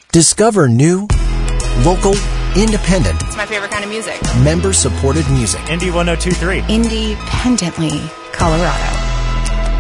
Discover new, local, independent, It's my favorite kind of music. member-supported music. Indie 102.3. Independently Colorado.